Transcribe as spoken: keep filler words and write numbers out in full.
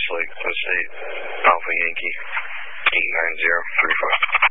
Lake, State, Alpha Yankee, eight nine zero three five.